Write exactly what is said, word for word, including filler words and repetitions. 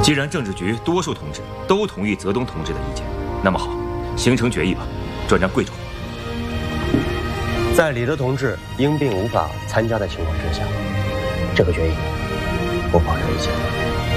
既然政治局多数同志都同意泽东同志的意见，那么好，形成决议吧，转让贵州。 在李德同志因病无法参加的情况之下，这个决议我保留意见。